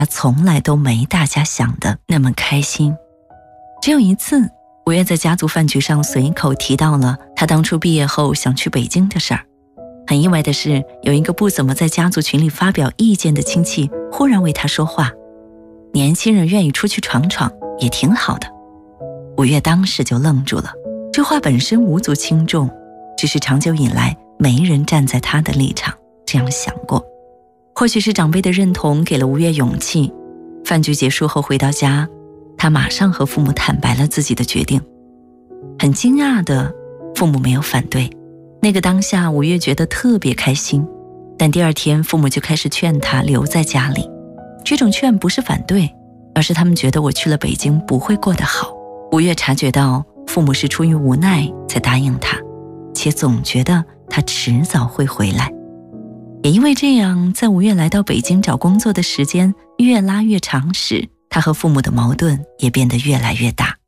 他从来都没大家想的那么开心。只有一次，吴越在家族饭局上随口提到了他当初毕业后想去北京的事儿。很意外的是，有一个不怎么在家族群里发表意见的亲戚忽然为他说话，年轻人愿意出去闯闯也挺好的。吴越当时就愣住了，这话本身无足轻重，只是长久以来没人站在他的立场这样想过。或许是长辈的认同给了吴越勇气，饭局结束后回到家，他马上和父母坦白了自己的决定。很惊讶的，父母没有反对。那个当下，吴越觉得特别开心，但第二天父母就开始劝他留在家里。这种劝不是反对，而是他们觉得我去了北京不会过得好。吴越察觉到父母是出于无奈才答应他，且总觉得他迟早会回来。也因为这样，在吴越来到北京找工作的时间越拉越长时，他和父母的矛盾也变得越来越大。